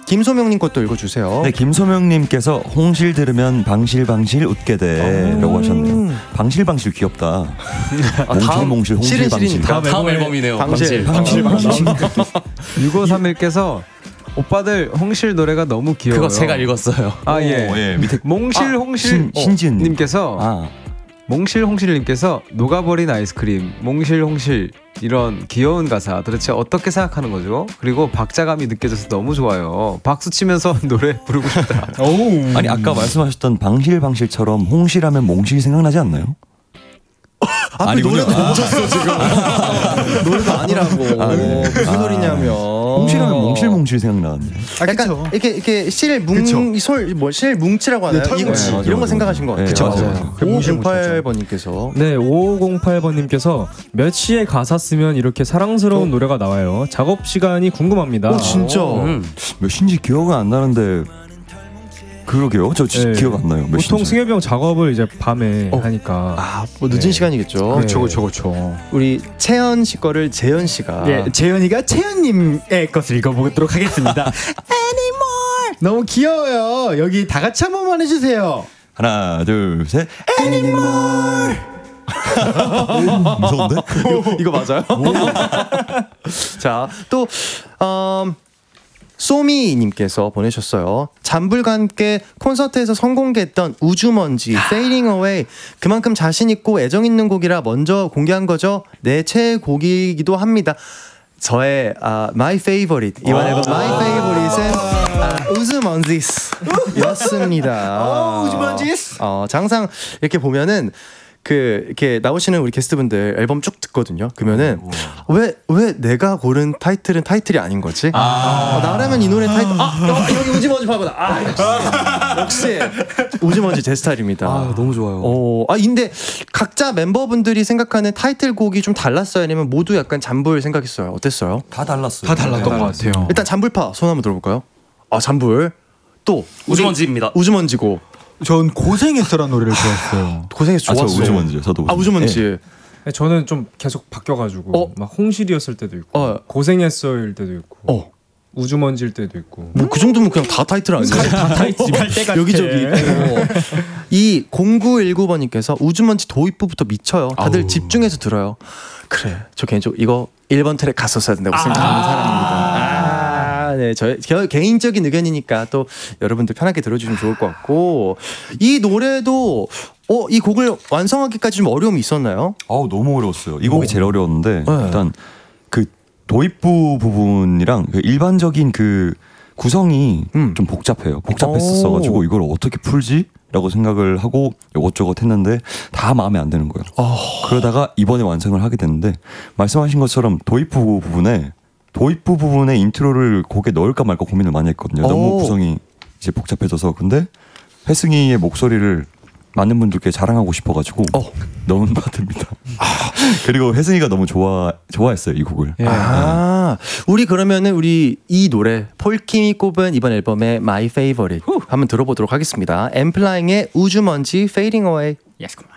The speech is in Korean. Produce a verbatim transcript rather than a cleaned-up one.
김소명님 것도 읽어주세요. 네, 김소명님께서 홍실 들으면 방실방실 웃게 돼라고 하셨네요. 방실방실 귀엽다. 아, 다음 몽실 홍실 방실. 다음, 다음 앨범이네요. 방실. 방실 방실. 육오삼일께서 오빠들 홍실 노래가 너무 귀여워요. 그거 제가 읽었어요. 아 예. 오, 예. 밑에 몽실 아, 홍실 신- 신지은 님께서 아. 몽실 홍실님께서 녹아버린 아이스크림 몽실 홍실 이런 귀여운 가사 도대체 어떻게 생각하는 거죠? 그리고 박자감이 느껴져서 너무 좋아요. 박수 치면서 노래 부르고 싶다. 아니 아까 말씀하셨던 방실방실처럼 홍실하면 몽실 생각나지 않나요? 아, 아니군요. 노래도 멈췄어 지금. 노래도 아니라고. 아, 네. 무슨 아, 소리냐면. 홍실하면 몽실몽실 생각나는데. 약간 이렇게 이렇게 실뭉솔뭐실 뭉치라고 하나요? 네, 이거 네, 맞아, 이런 거 맞아. 생각하신 거 같아요. 네, 그쵸, 맞아요. 맞아요. 오공팔 번님께서 네, 오오공팔 번님께서 몇 시에 가사 쓰면 이렇게 사랑스러운 노래가 나와요. 작업 시간이 궁금합니다. 오 진짜. 음. 몇 시인지 기억은 안 나는데 그러게요. 저 진짜 네. 기억 안 나요. 몇 보통 시인지. 승엽이 형 작업을 이제 밤에 어. 하니까. 아, 뭐 늦은 네. 시간이겠죠. 그렇죠, 그렇죠, 그렇죠. 우리 채연 씨 거를 재현 씨가. 예, 재현이가 채연님의 것을 읽어보도록 하겠습니다. Anymore. 너무 귀여워요. 여기 다 같이 한 번만 해주세요. 하나, 둘, 셋. Anymore. 무서운데? 이거 맞아요? 자, 또 음, 소미님께서 보내셨어요. 잠불과 함께 콘서트에서 선공개했던 우주먼지, Fading Away 그만큼 자신 있고 애정 있는 곡이라 먼저 공개한 거죠. 내 최애곡이기도 합니다. 저의 아, My Favorite 이번 앨범 My Favorite은 아, 우주먼지였습니다. 우주먼지스. 어, 항상 이렇게 보면은 그 이렇게 나오시는 우리 게스트분들 앨범 쭉 듣거든요. 그러면은 왜 왜 내가 고른 타이틀은 타이틀이 아닌 거지? 아~ 어, 나라면 이 노래 타이틀 아 여기, 여기 우주먼지 봐보다. 아 역시, 역시 우주먼지 제 스타일입니다. 아 너무 좋아요. 어, 아 근데 각자 멤버분들이 생각하는 타이틀곡이 좀 달랐어요? 아니면 모두 약간 잠불 생각했어요? 어땠어요? 다 달랐어요. 다 달랐던 것 같아요. 일단 잠불파 손 한번 들어볼까요? 아 잠불 또 우주먼지입니다. 우주먼지고. 전 고생했어라는 노래를 좋아했어요. 고생해서 아, 저 좋았어요. 우주먼지요. 저도 아 우주먼지. 네, 저는 좀 계속 바뀌어가지고 어? 막 홍실이었을 때도 있고 어. 고생했어일 때도 있고 어. 우주먼지일 때도 있고. 뭐 그 정도면 그냥 다 타이틀 아니에요? 다 타이틀 할 때가 여기저기 있고. 이 공구일구 번님께서 우주먼지 도입부부터 미쳐요. 다들 아우. 집중해서 들어요. 그래, 저 개인적으로 이거 일 번 트랙 갔었어야 된다고 생각하는 사람입니다. 아, 네, 저 개, 개인적인 의견이니까 또 여러분들 편하게 들어주시면 좋을 것 같고, 이 노래도 어, 이 곡을 완성하기까지 좀 어려움이 있었나요? 아우 너무 어려웠어요. 이 곡이 제일 어려웠는데 네. 일단 그 도입부 부분이랑 그 일반적인 그 구성이 음. 좀 복잡해요. 복잡했었어가지고 이걸 어떻게 풀지? 라고 생각을 하고 이것저것 했는데 다 마음에 안 드는 거예요. 어. 그러다가 이번에 완성을 하게 됐는데 말씀하신 것처럼 도입부 부분에 도입부 부분에 인트로를 곡에 넣을까 말까 고민을 많이 했거든요. 너무 오. 구성이 이제 복잡해져서. 근데 회승이의 목소리를 많은 분들께 자랑하고 싶어가지고 어. 넣은 바입니다. 그리고 혜승이가 너무 좋아 좋아했어요 이 곡을. 예. 아, 우리 그러면은 우리 이 노래 폴킴이 꼽은 이번 앨범의 My Favorite 한번 들어보도록 하겠습니다. 엠플라잉의 우주먼지 Fading Away. Yes, come on.